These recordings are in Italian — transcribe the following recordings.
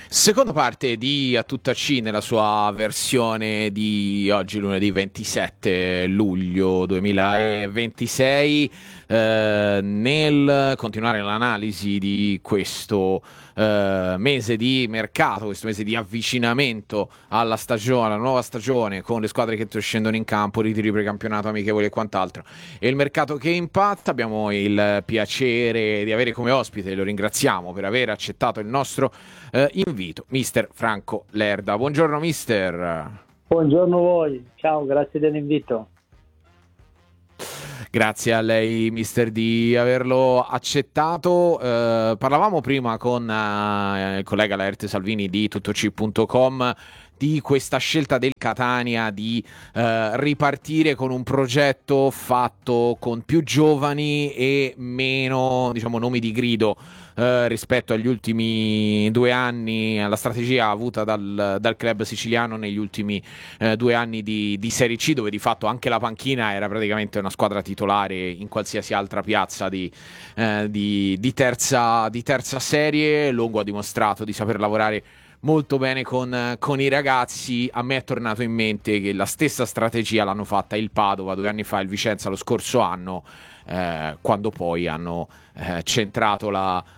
Seconda parte di A Tutta C nella sua versione di oggi, lunedì 27 luglio 2026, nel continuare l'analisi di questo mese di mercato, questo mese di avvicinamento alla stagione, alla nuova stagione, con le squadre che scendono in campo, ritiri precampionato, amichevoli e quant'altro, e il mercato che impatta. Abbiamo il piacere di avere come ospite, lo ringraziamo per aver accettato il nostro invito, mister Franco Lerda. Buongiorno mister. Buongiorno a voi, ciao, grazie dell'invito. Grazie a lei mister di averlo accettato. Parlavamo prima con il collega Laerte Salvini di tuttoc.com di questa scelta del Catania di ripartire con un progetto fatto con più giovani e meno, diciamo, nomi di grido rispetto agli ultimi 2 anni, alla strategia avuta dal club siciliano negli ultimi 2 anni di Serie C, dove di fatto anche la panchina era praticamente una squadra titolare in qualsiasi altra piazza di terza serie. Longo ha dimostrato di saper lavorare molto bene con i ragazzi. A me è tornato in mente che la stessa strategia l'hanno fatta il Padova 2 anni fa, il Vicenza lo scorso anno, quando poi hanno centrato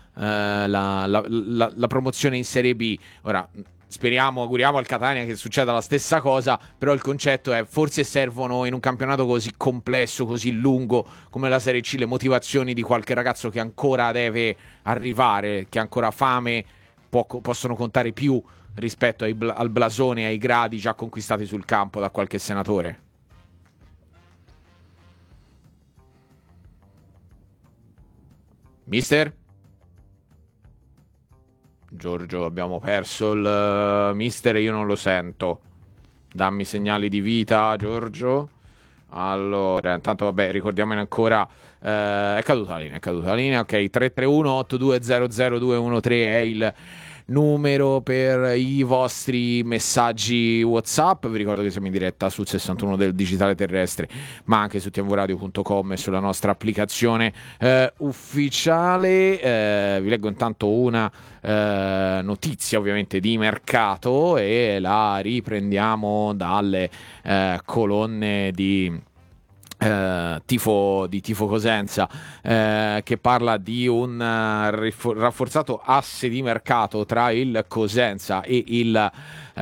la promozione in Serie B. Ora speriamo, auguriamo al Catania che succeda la stessa cosa, però il concetto è: forse servono in un campionato così complesso, così lungo come la Serie C, le motivazioni di qualche ragazzo che ancora deve arrivare, che ha ancora fame, possono contare più rispetto al blasone e ai gradi già conquistati sul campo da qualche senatore. Mister? Giorgio, abbiamo perso il mister e io non lo sento. Dammi segnali di vita, Giorgio. Allora, intanto vabbè, ricordiamone ancora, è caduta la linea, ok, 331-8200-213 è il numero per i vostri messaggi WhatsApp. Vi ricordo che siamo in diretta sul 61 del digitale terrestre, ma anche su tvradio.com e sulla nostra applicazione ufficiale. Vi leggo intanto una notizia ovviamente di mercato e la riprendiamo dalle colonne di Tifo Cosenza, che parla di un rafforzato asse di mercato tra il Cosenza e il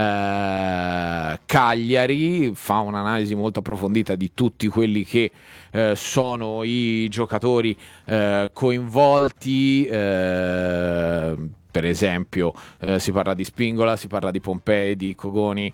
Cagliari. Fa un'analisi molto approfondita di tutti quelli che sono i giocatori coinvolti. Per esempio si parla di Spingola, si parla di Pompei, di Cogoni,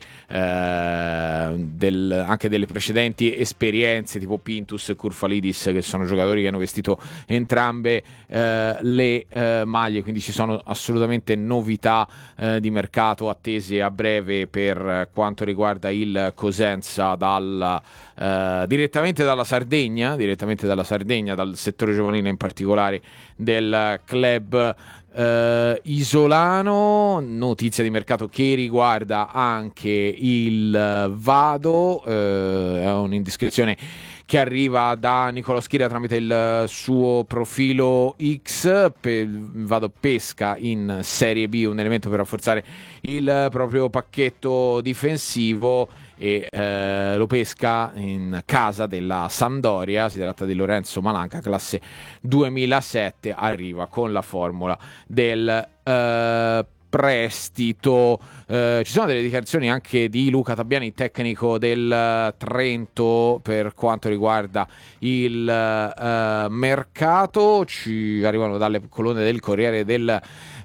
anche delle precedenti esperienze tipo Pintus e Kurfalidis, che sono giocatori che hanno vestito entrambe le maglie, quindi ci sono assolutamente novità di mercato attese a breve per quanto riguarda il Cosenza direttamente dalla Sardegna, dal settore giovanile in particolare del club isolano. Notizia di mercato che riguarda anche il Vado, è un'indiscrezione che arriva da Nicolò Schira tramite il suo profilo X. Vado pesca in Serie B un elemento per rafforzare il proprio pacchetto difensivo e lo pesca in casa della Sampdoria. Si tratta di Lorenzo Malanca, classe 2007, arriva con la formula del prestito. Ci sono delle dichiarazioni anche di Luca Tabiani, tecnico del Trento, per quanto riguarda il mercato. Ci arrivano dalle colonne del Corriere del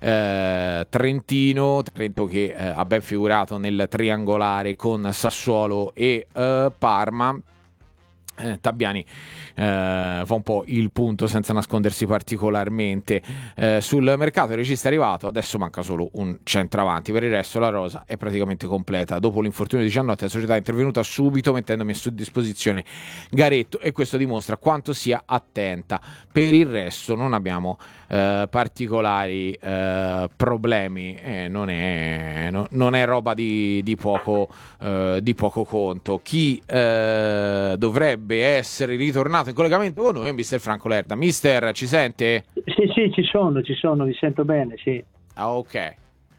Trento che ha ben figurato nel triangolare con Sassuolo e Parma. Tabiani fa un po' il punto senza nascondersi particolarmente sul mercato. Il regista è arrivato, adesso manca solo un centravanti, per il resto la rosa è praticamente completa. Dopo l'infortunio di Giannotti la società è intervenuta subito mettendomi a sua disposizione Garetto, e questo dimostra quanto sia attenta. Per il resto non abbiamo particolari problemi, non è roba di poco conto. Chi dovrebbe essere ritornato in collegamento con noi è mister Franco Lerda. Mister, ci sente? Sì, ci sono, vi sento bene, sì. Ah, ok.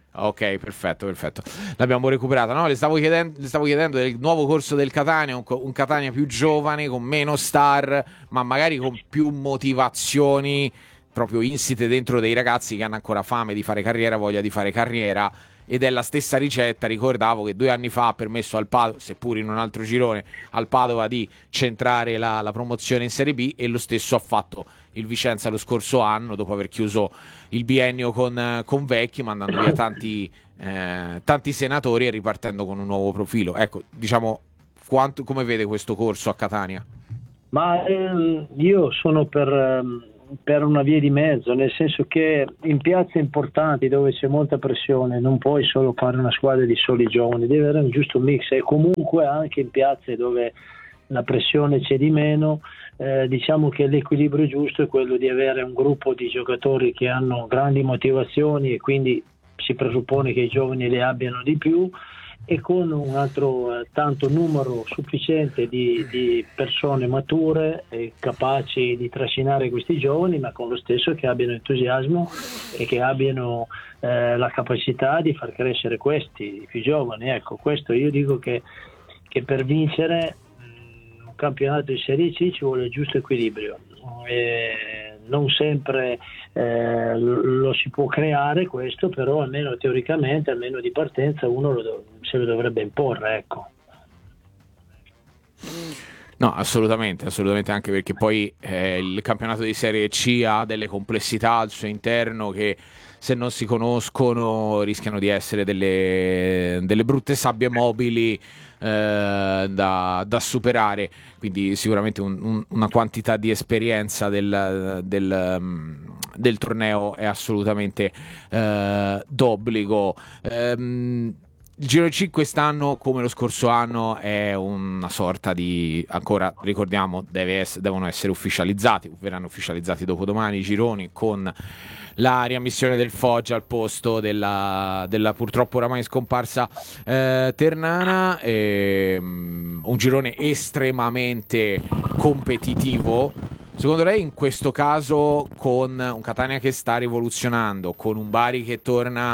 Ok, perfetto. L'abbiamo recuperata. No, le stavo chiedendo del nuovo corso del Catania, un Catania più giovane, con meno star, ma magari con più motivazioni proprio insite dentro dei ragazzi che hanno ancora fame di fare carriera, voglia di fare carriera. Ed è la stessa ricetta. Ricordavo che 2 anni fa ha permesso al Padova, seppur in un altro girone, al Padova di centrare la promozione in Serie B, e lo stesso ha fatto il Vicenza lo scorso anno, dopo aver chiuso il biennio con Vecchi, mandando via tanti senatori e ripartendo con un nuovo profilo. Ecco, diciamo, come vede questo corso a Catania? Ma io sono per una via di mezzo, nel senso che in piazze importanti dove c'è molta pressione non puoi solo fare una squadra di soli giovani, devi avere un giusto mix, e comunque anche in piazze dove la pressione c'è di meno, diciamo che l'equilibrio giusto è quello di avere un gruppo di giocatori che hanno grandi motivazioni, e quindi si presuppone che i giovani le abbiano di più, e con un altro tanto numero sufficiente di persone mature e capaci di trascinare questi giovani, ma con lo stesso che abbiano entusiasmo e che abbiano la capacità di far crescere questi più giovani. Ecco, questo io dico che per vincere un campionato di Serie C ci vuole il giusto equilibrio. Non sempre lo si può creare questo, però almeno teoricamente, almeno di partenza, uno se lo dovrebbe imporre, ecco. No, assolutamente, anche perché poi il campionato di Serie C ha delle complessità al suo interno che, se non si conoscono, rischiano di essere delle brutte sabbie mobili da superare. Quindi sicuramente una quantità di esperienza del torneo è assolutamente d'obbligo. Il Giro C quest'anno, come lo scorso anno, è una sorta di, ancora ricordiamo, devono essere ufficializzati, verranno ufficializzati dopodomani i gironi, con la riammissione del Foggia al posto della purtroppo oramai scomparsa Ternana. Un girone estremamente competitivo. Secondo lei, in questo caso, con un Catania che sta rivoluzionando, con un Bari che torna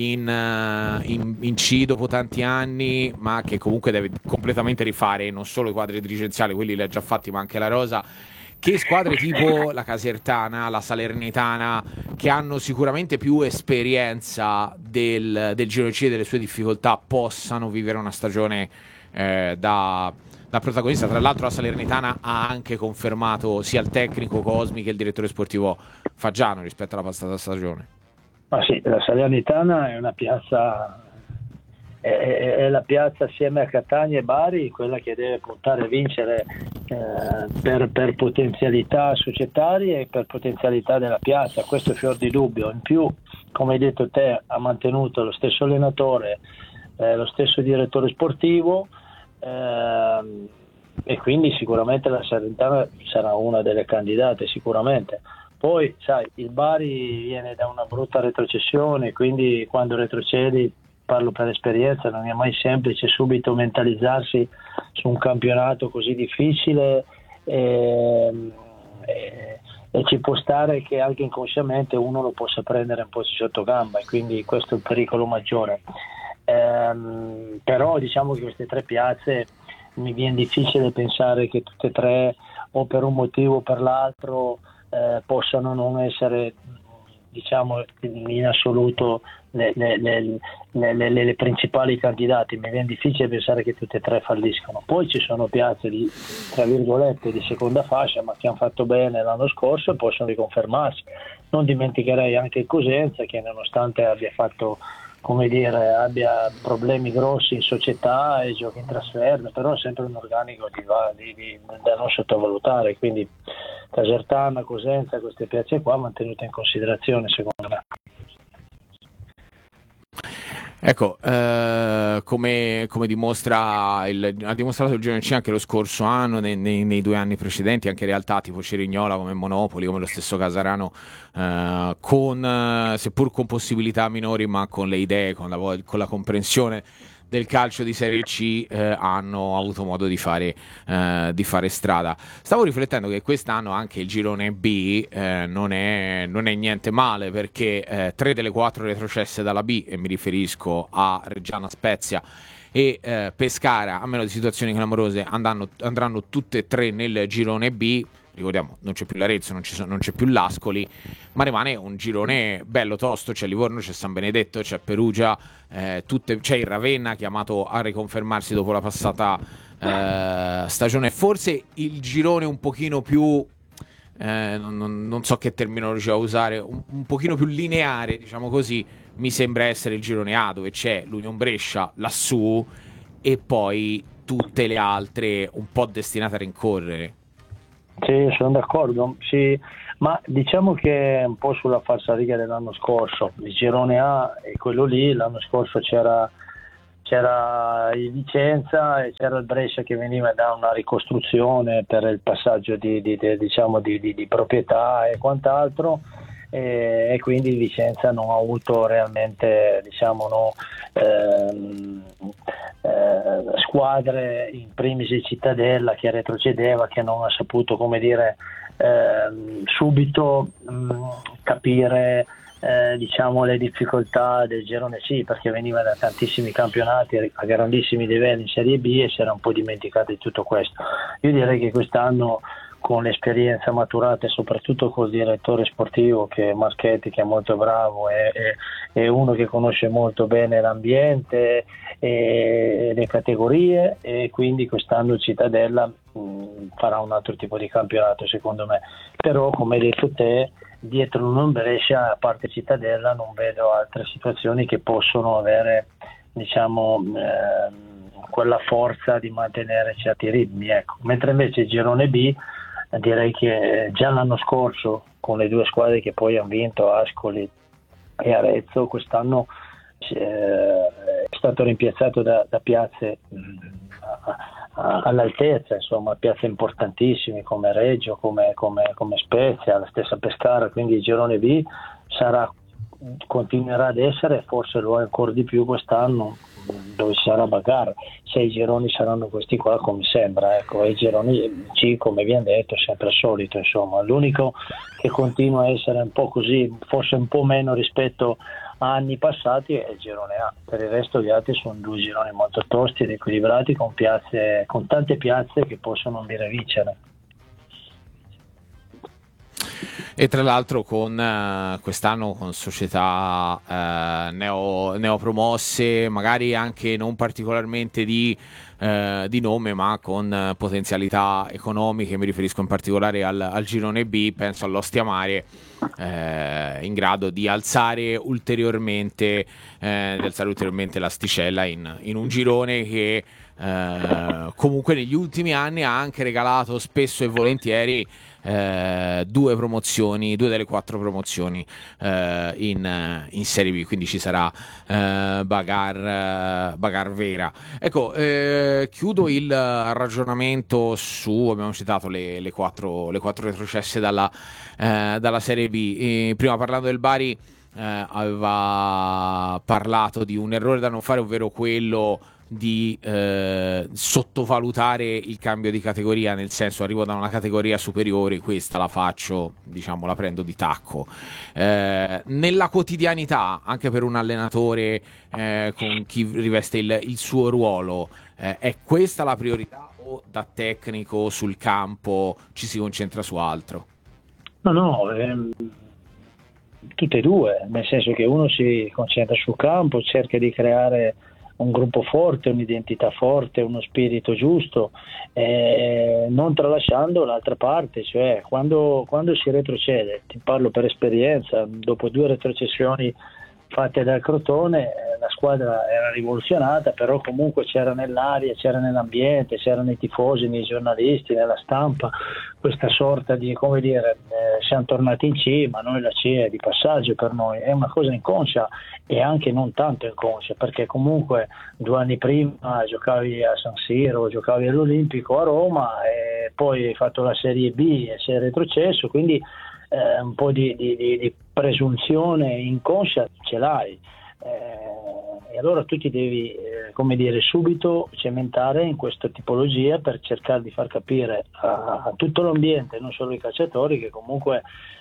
in C dopo tanti anni, ma che comunque deve completamente rifare non solo i quadri dirigenziali, quelli li ha già fatti, ma anche la rosa, che squadre tipo la Casertana, la Salernitana, che hanno sicuramente più esperienza del Giro C e delle sue difficoltà, possano vivere una stagione da protagonista? Tra l'altro la Salernitana ha anche confermato sia il tecnico Cosmi che il direttore sportivo Faggiano rispetto alla passata stagione. Ma sì, la Salernitana è una piazza, è la piazza assieme a Catania e Bari, quella che deve portare a vincere per potenzialità societarie e per potenzialità della piazza, questo è fior di dubbio. In più, come hai detto te, ha mantenuto lo stesso allenatore, lo stesso direttore sportivo, e quindi sicuramente la Salernitana sarà una delle candidate, sicuramente. Poi sai, il Bari viene da una brutta retrocessione, quindi quando retrocedi, parlo per esperienza, non è mai semplice subito mentalizzarsi su un campionato così difficile, e ci può stare che anche inconsciamente uno lo possa prendere un po' sotto gamba, e quindi questo è il pericolo maggiore. Però diciamo che queste tre piazze mi viene difficile pensare che tutte e tre, o per un motivo o per l'altro, possano non essere, diciamo, in assoluto le principali candidate. Mi viene difficile pensare che tutte e tre falliscano. Poi ci sono piazze di, tra virgolette, di seconda fascia, ma che hanno fatto bene l'anno scorso e possono riconfermarsi. Non dimenticherei anche il Cosenza, che nonostante abbia fatto, come dire, abbia problemi grossi in società e giochi in trasferta, però è sempre un organico da non sottovalutare. Quindi Casertana, Cosenza, queste piazze qua mantenute in considerazione, secondo me. Ecco, come ha dimostrato il Girone C anche lo scorso anno, nei 2 anni precedenti, anche realtà tipo Cerignola, come Monopoli, come lo stesso Casarano, seppur con possibilità minori, ma con le idee, con la comprensione del calcio di Serie C hanno avuto modo di fare strada. Stavo riflettendo che quest'anno anche il girone B non è niente male, perché 3 delle 4 retrocesse dalla B, e mi riferisco a Reggiana, Spezia e Pescara, a meno di situazioni clamorose, andranno tutte e 3 nel girone B. Ricordiamo, non c'è più l'Arezzo, non c'è più l'Ascoli, ma rimane un girone bello tosto. C'è Livorno, c'è San Benedetto, c'è Perugia, c'è il Ravenna, chiamato a riconfermarsi dopo la passata stagione. Forse il girone un pochino più non so che terminologia usare, un pochino più lineare, diciamo così, mi sembra essere il girone A, dove c'è l'Union Brescia lassù e poi tutte le altre un po' destinate a rincorrere. Sì, sono d'accordo, sì, ma diciamo che è un po' sulla falsariga dell'anno scorso. Il girone A è quello lì, l'anno scorso c'era il Vicenza e c'era il Brescia che veniva da una ricostruzione per il passaggio di proprietà e quant'altro, e quindi il Vicenza non ha avuto realmente, squadre, in primis il Cittadella, che retrocedeva, che non ha saputo, subito capire le difficoltà del girone C, perché veniva da tantissimi campionati a grandissimi livelli in Serie B e si era un po' dimenticato di tutto questo. Io direi che quest'anno, con l'esperienza maturata e soprattutto col direttore sportivo, che è Marchetti, che è molto bravo, è uno che conosce molto bene l'ambiente e le categorie, e quindi quest'anno il Cittadella farà un altro tipo di campionato, secondo me. Però, come hai detto te, dietro l'Union Brescia, a parte Cittadella, non vedo altre situazioni che possono avere quella forza di mantenere certi ritmi, ecco. Mentre invece il girone B, direi che già l'anno scorso, con le due squadre che poi hanno vinto, Ascoli e Arezzo, quest'anno è stato rimpiazzato da piazze all'altezza, insomma, piazze importantissime come Reggio, come Spezia, la stessa Pescara. Quindi il girone B continuerà ad essere, forse lo è ancora di più quest'anno, dove ci sarà bagarre. Se i gironi saranno questi qua, come sembra, ecco, e i gironi C, come abbiamo detto, è sempre il solito, insomma. L'unico che continua a essere un po' così, forse un po' meno rispetto a anni passati, è il girone A. Per il resto gli altri sono due gironi molto tosti ed equilibrati, con tante piazze che possono andare a vincere. E tra l'altro con quest'anno con società neopromosse, magari anche non particolarmente di nome, ma con potenzialità economiche. Mi riferisco in particolare al girone B, penso all'Ostia Mare, in grado di alzare ulteriormente l'asticella in un girone che comunque negli ultimi anni ha anche regalato spesso e volentieri due delle 4 promozioni in Serie B, quindi ci sarà bagar vera. Ecco, chiudo il ragionamento abbiamo citato le 4 retrocesse dalla Serie B. Prima, parlando del Bari, aveva parlato di un errore da non fare, ovvero quello di sottovalutare il cambio di categoria, nel senso, arrivo da una categoria superiore, questa la faccio, la prendo di tacco. Nella quotidianità, anche per un allenatore con chi riveste il suo ruolo, è questa la priorità, o da tecnico sul campo ci si concentra su altro? No, tutte e due, nel senso che uno si concentra sul campo, cerca di creare un gruppo forte, un'identità forte, uno spirito giusto, non tralasciando l'altra parte, cioè quando si retrocede, ti parlo per esperienza, dopo 2 retrocessioni fatte dal Crotone, la squadra era rivoluzionata, però comunque c'era nell'aria, c'era nell'ambiente, c'era nei tifosi, nei giornalisti, nella stampa, questa sorta di, siamo tornati in C, ma noi la C è di passaggio per noi. È una cosa inconscia e anche non tanto inconscia, perché comunque 2 anni prima giocavi a San Siro, giocavi all'Olimpico a Roma, e poi hai fatto la Serie B e sei retrocesso, quindi un po' di presunzione inconscia ce l'hai. e allora tu ti devi come dire, subito cementare in questa tipologia per cercare di far capire a tutto l'ambiente, non solo ai calciatori, che comunque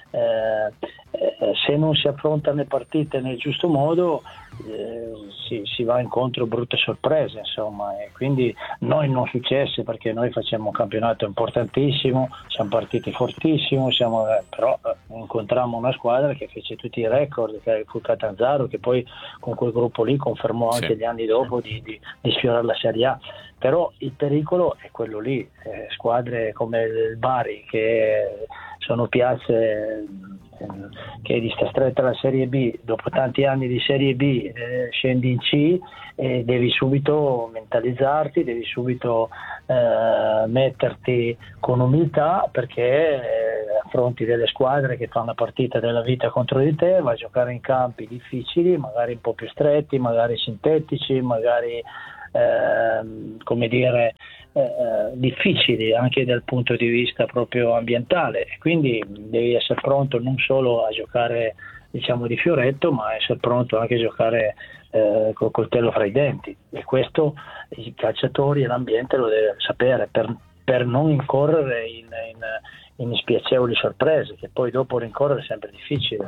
se non si affrontano le partite nel giusto modo si va incontro a brutte sorprese, insomma, e quindi noi non successe, perché noi facciamo un campionato importantissimo, siamo partiti fortissimo, però incontrammo una squadra che fece tutti i record, che fu Catanzaro, che poi con quel gruppo lì confermò anche gli anni dopo di sfiorare la Serie A. Però il pericolo è quello lì, squadre come il Bari, che sono piazze che di sta stretta alla Serie B, dopo tanti anni di Serie B scendi in C e devi subito mentalizzarti, devi subito metterti con umiltà, perché affronti delle squadre che fanno la partita della vita contro di te, vai a giocare in campi difficili, magari un po' più stretti, magari sintetici, magari come dire difficili anche dal punto di vista proprio ambientale, quindi devi essere pronto non solo a giocare, diciamo, di fioretto, ma essere pronto anche a giocare col coltello fra i denti, e questo i calciatori e l'ambiente lo deve sapere per non incorrere in spiacevoli sorprese, che poi dopo rincorrere è sempre difficile.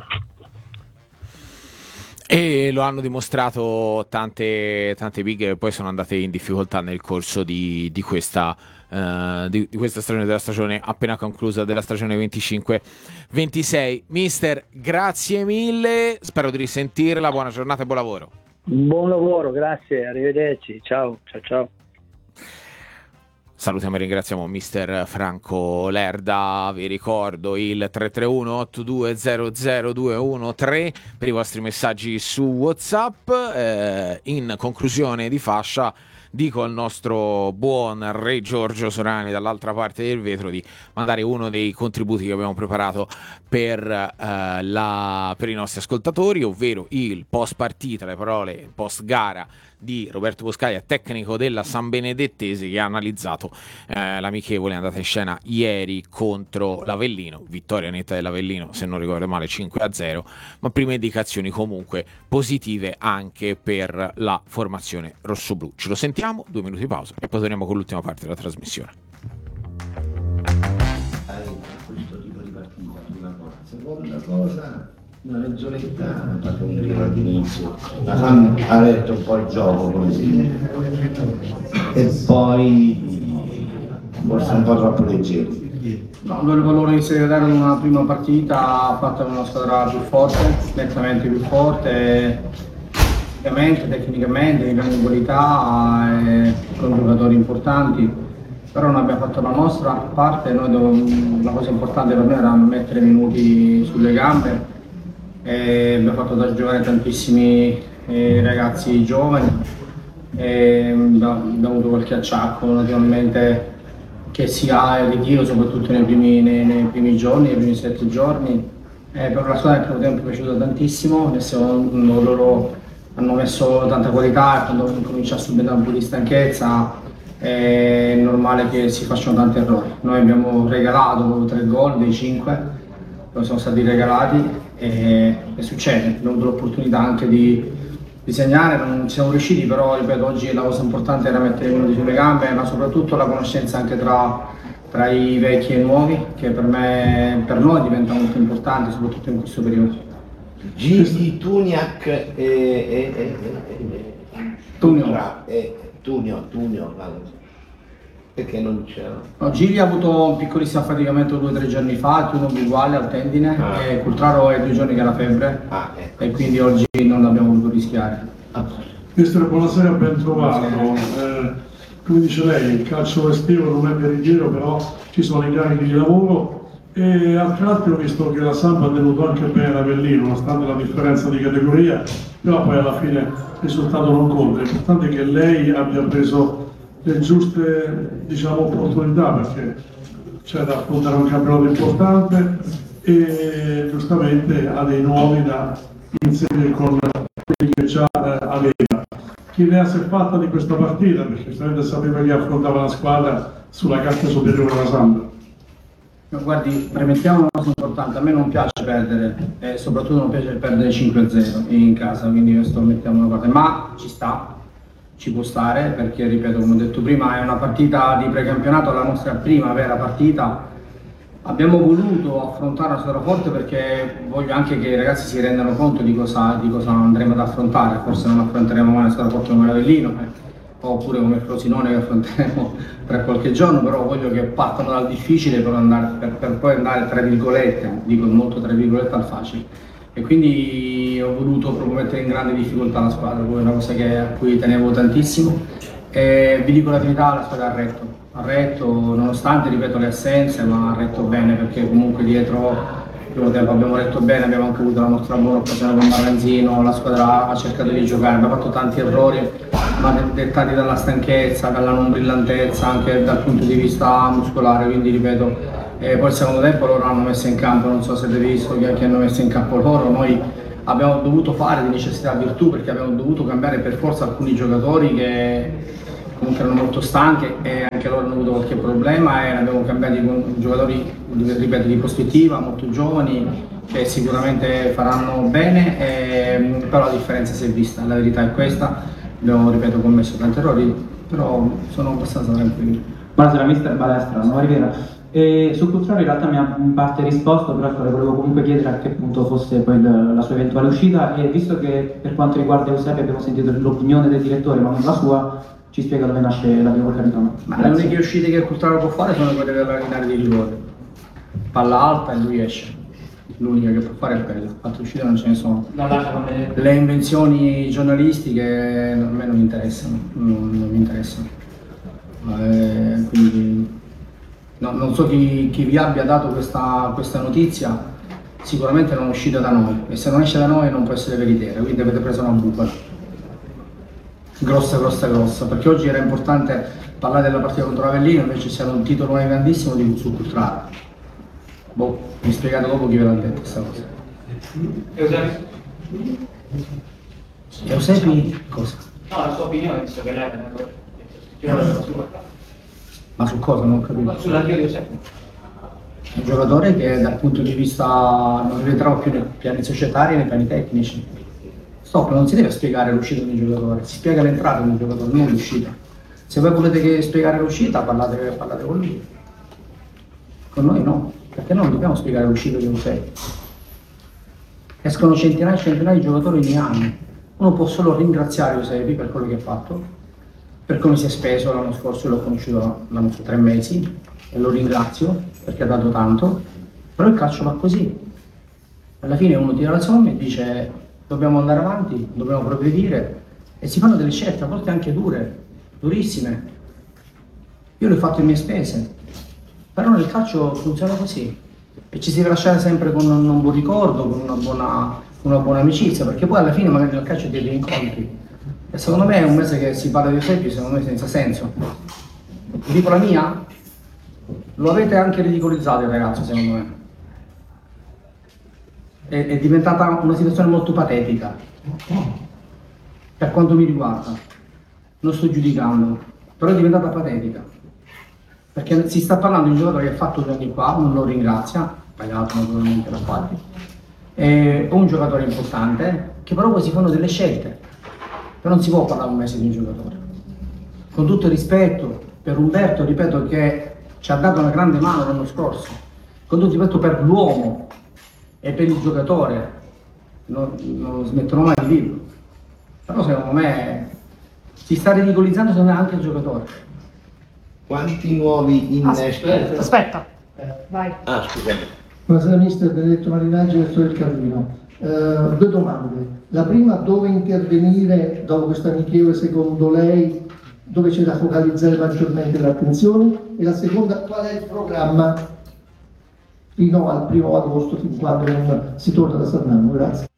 E lo hanno dimostrato tante big che poi sono andate in difficoltà nel corso di questa stagione, della stagione appena conclusa, della stagione 25-26. Mister, grazie mille, spero di risentirla, buona giornata e buon lavoro. Buon lavoro, grazie, arrivederci, ciao. Salutiamo e ringraziamo mister Franco Lerda. Vi ricordo il 331-8200-213 per i vostri messaggi su WhatsApp. In conclusione di fascia dico al nostro buon Re Giorgio Sorani dall'altra parte del vetro di mandare uno dei contributi che abbiamo preparato per i nostri ascoltatori, ovvero il post partita, le parole post gara di Roberto Boscaglia, tecnico della San Benedettese, che ha analizzato l'amichevole andata in scena ieri contro l'Avellino, vittoria netta dell'Avellino se non ricordo male 5-0, ma prime indicazioni comunque positive anche per la formazione rossoblù. Ce lo sentiamo, 2 minuti di pausa e poi torniamo con l'ultima parte della trasmissione. Questo tipo di partita, prima cosa. Seconda cosa, una mezz'oretta ha fatto un giro all'inizio, ha letto un po' il gioco così, e poi forse un po' troppo leggeri. No, il valore di Serie A in una prima partita ha fatto una squadra più forte, nettamente più forte, tecnicamente, in grande qualità, con giocatori importanti, però non abbiamo fatto la nostra parte. La cosa importante per noi era mettere minuti sulle gambe. Abbiamo fatto giocare tantissimi ragazzi giovani, abbiamo avuto qualche acciacco naturalmente che si ha il ritiro, soprattutto nei primi giorni, nei primi 7 giorni. Per la squadra il primo tempo è piaciuto tantissimo, loro hanno messo tanta qualità, e quando comincia a subire un po' di stanchezza è normale che si facciano tanti errori. Noi abbiamo regalato 3 gol dei 5, poi sono stati regalati. E succede, abbiamo avuto l'opportunità anche di segnare, non ci siamo riusciti, però ripeto, oggi la cosa importante era mettere i minuti sulle gambe, ma soprattutto la conoscenza anche tra i vecchi e i nuovi, che per noi diventa molto importante, soprattutto in questo periodo. Gigi, Tuniak e Tunio, perché non c'era? No, Gili ha avuto un piccolissimo affaticamento 2 o 3 giorni fa, Tunio uguale al tendine, e Cultraro è 2 giorni che ha la febbre, e quindi oggi non l'abbiamo voluto rischiare. Mister, buonasera, ben trovato. Come dice lei, il calcio estivo non è veritiero, però ci sono i carichi di lavoro, e al carattere ho visto che la Sampa ha tenuto anche bene l'Avellino, nonostante la differenza di categoria, però poi alla fine il risultato non conta. L'importante è che lei abbia preso le giuste, diciamo, opportunità, perché c'è da affrontare un campionato importante e giustamente ha dei nuovi da inserire con quelli che già aveva. Che idea si è fatta di questa partita? Perché giustamente sapeva che affrontava la squadra sulla carta superiore della Sampa. Guardi, premettiamo una cosa importante. importante, a me non piace perdere e soprattutto non piace perdere 5-0 in casa, quindi questo lo mettiamo da parte, ma ci sta, ci può stare, perché ripeto, come ho detto prima, è una partita di precampionato, la nostra prima vera partita. Abbiamo voluto affrontare una squadra forte perché voglio anche che i ragazzi si rendano conto di cosa andremo ad affrontare. Forse non affronteremo mai una squadra forte come l'Avellino, oppure come il Frosinone che affronteremo tra qualche giorno, però voglio che partano dal difficile per poi andare, tra virgolette, dico molto tra virgolette, al facile. E quindi ho voluto proprio mettere in grande difficoltà la squadra, poi è una cosa a cui tenevo tantissimo. E vi dico la verità, la squadra ha retto, nonostante, ripeto, le assenze, ma ha retto bene, perché comunque dietro il primo tempo abbiamo retto bene, abbiamo anche avuto la nostra buona occasione con Marranzino, la squadra ha cercato di giocare, abbiamo fatto tanti errori, ma dettati dalla stanchezza, dalla non brillantezza, anche dal punto di vista muscolare, quindi ripeto, poi il secondo tempo loro hanno messo in campo, non so se avete visto che hanno messo in campo loro, noi abbiamo dovuto fare di necessità virtù, perché abbiamo dovuto cambiare per forza alcuni giocatori che comunque erano molto stanchi e anche loro hanno avuto qualche problema, e abbiamo cambiato con giocatori, ripeto, di prospettiva, molto giovani, che sicuramente faranno bene, però la differenza si è vista, la verità è questa. Abbiamo, ripeto, commesso tanti errori, però sono abbastanza tranquillo. Buonasera, mister Balestra, Nuova Rivera. Sul Cultraro in realtà mi ha in parte risposto, però volevo comunque chiedere a che punto fosse poi la sua eventuale uscita, e visto che per quanto riguarda Eusebio abbiamo sentito l'opinione del direttore ma non la sua, ci spiega dove nasce la Diego Capitano. Ma le uniche uscite che il Cultraro può fare sono quelle dell'arenare di rigore. Palla alta e lui esce. L'unica che può fare è quella, altre uscite non ce ne sono. Le invenzioni giornalistiche a me non mi interessano, non mi interessano. Quindi non so chi vi abbia dato questa notizia, sicuramente non è uscita da noi, e se non esce da noi non può essere veritiera, quindi avete preso una bufala. Grossa, perché oggi era importante parlare della partita contro l'Avellino, invece c'era un titolo grandissimo sul Cultraro. Boh, mi spiegate dopo chi ve l'ha detto questa cosa. Eusebi cosa? No, la sua opinione, visto che lei Ma su cosa? Non ho capito. sull'addio di Eusebi. Un giocatore che dal punto di vista non rientrava più nei piani societari e nei piani tecnici. Stop, non si deve spiegare l'uscita di un giocatore, si spiega l'entrata di un giocatore, non l'uscita. Se voi volete spiegare l'uscita, parlate con lui. Con noi no, perché non dobbiamo spiegare l'uscita di un sei. Escono centinaia e centinaia di giocatori ogni anno. Uno può solo ringraziare Eusebi per quello che ha fatto, per come si è speso. L'anno scorso l'ho conosciuto l'anno 3 mesi e lo ringrazio perché ha dato tanto, però il calcio va così. Alla fine uno tira la somma e dice dobbiamo andare avanti, dobbiamo progredire, e si fanno delle scelte, a volte anche dure, durissime. Io le ho fatte a mie spese, però nel calcio funziona così e ci si deve lasciare sempre con un buon ricordo, con una buona amicizia, perché poi alla fine magari nel calcio ti dei incontri. E secondo me è un mese che si parla di Eusebio, secondo me senza senso. Dico la mia? Lo avete anche ridicolizzato il ragazzo, secondo me. È diventata una situazione molto patetica per quanto mi riguarda. Non sto giudicando, però è diventata patetica, perché si sta parlando di un giocatore che ha fatto 2 anni qua, non lo ringrazia, pagato naturalmente da parte, o un giocatore importante, che però poi si fanno delle scelte. Però non si può parlare un mese di un giocatore. Con tutto il rispetto per Umberto, ripeto, che ci ha dato una grande mano l'anno scorso, con tutto il rispetto per l'uomo e per il giocatore, non smetterò mai di dirlo. Però secondo me si sta ridicolizzando secondo me anche il giocatore. Quanti nuovi innesti? Aspetta, vai. Ah, scusate. Buonasera mister Benedetto Marinaggi, gestore del Carlino. 2 domande. La prima, dove intervenire dopo questo amichevole secondo lei, dove c'è da focalizzare maggiormente l'attenzione? E la seconda, qual è il programma fino al 1° agosto, fin quando non si torna da San Marco? Grazie.